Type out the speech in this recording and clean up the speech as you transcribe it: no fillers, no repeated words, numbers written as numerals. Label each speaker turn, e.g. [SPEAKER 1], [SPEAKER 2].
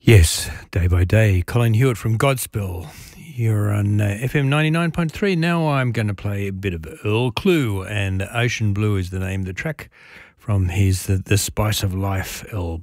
[SPEAKER 1] Yes, day by day. Colin Hewitt from Godspell. You're on FM 99.3. Now I'm going to play a bit of Earl Clue, and Ocean Blue is the name of the track from his The Spice of Life